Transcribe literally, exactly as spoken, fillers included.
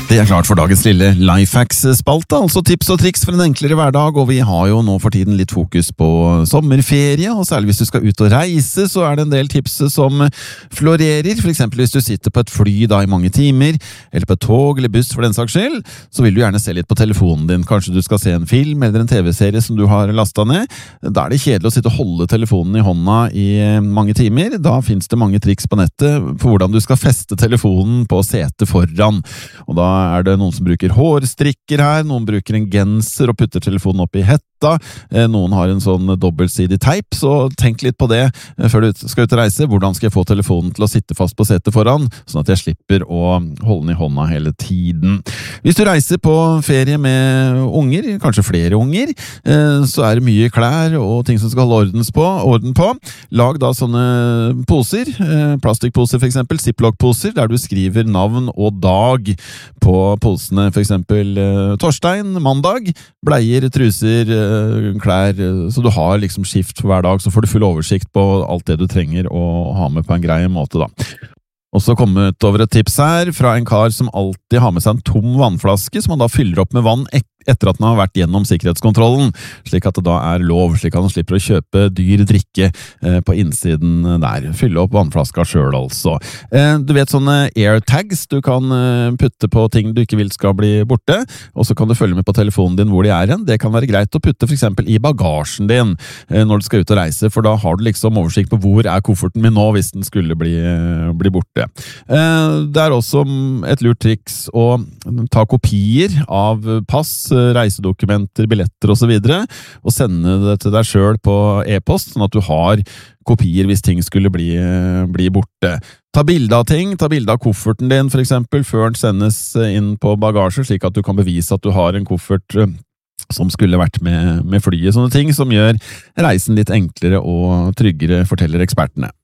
Det er klart for dagens lille Lifehacks-spalte, altså tips og triks for en enklere hverdag, og vi har jo nå for tiden litt fokus på sommerferie, og særlig hvis du skal ut og reise, så er det en del tips som florerer. For eksempel hvis du sitter på et fly da i mange timer, eller på et tog eller buss for den saks skyld, så vil du gjerne se litt på telefonen din. Kanskje du skal se en film eller en tv-serie som du har lastet ned. Da er det kjedelig å sitte og holde telefonen i hånda i mange timer. Da finnes det mange triks på nettet for hvordan du skal feste telefonen på setet foran, og da er det noen som bruker hårstrikker her, noen bruker en genser og putter telefonen opp i hetta, noen har en sånn dobbeltsidig teip, så tenk litt på det før du skal ut og reise. Hvordan skal jeg få telefonen til å sitte fast på setet foran, sånn at jeg slipper å holde den i hånda hele tiden. Hvis du reiser på ferie med unger, kanskje flere unger, så er det mye klær og ting som skal holde ordens på, orden på. Lag da sånne poser, plastikkposer for eksempel, ziplock-poser, der du skriver navn og dag på posene, for eksempel eh, Torstein, mandag, bleier, truser, eh, klær, så du har liksom skift hver dag, så får du full oversikt på alt det du trenger å ha med på en grei måte da. Og så kommet over et tips her fra en kar som alltid har med seg en tom vannflaske, som han da fyller opp med vann etter at den har vært gjennom sikkerhetskontrollen, slik at det da er lov, slik at han slipper å kjøpe dyr drikke eh, på innsiden der. Fylle opp vannflaska selv altså. Eh, du vet sånne airtags du kan eh, putte på ting du ikke vil skal bli borte, og så kan du følge med på telefonen din hvor de er hen. Det kan være greit å putte for eksempel i bagasjen din eh, når du skal ut og reise, for da har du liksom oversikt på hvor er kofferten min nå hvis den skulle bli, bli borte. Eh, det er også et lurt triks å ta kopier av pass, reisedokumenter, billetter og så videre, og sende det til deg selv på e-post, sånn at du har kopier hvis ting skulle bli, bli borte. Ta bilde av ting, ta bilde av kofferten din for eksempel, før den sendes inn på bagasje, slik at du kan bevise at du har en koffert som skulle vært med, med flyet. Sånne ting som gjør reisen litt enklere og tryggere, forteller ekspertene.